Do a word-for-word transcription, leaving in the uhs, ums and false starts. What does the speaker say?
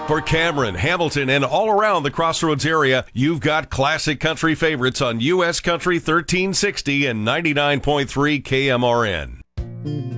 For Cameron, Hamilton, and all around the Crossroads area, you've got classic country favorites on U S Country thirteen sixty and ninety-nine point three K M R N.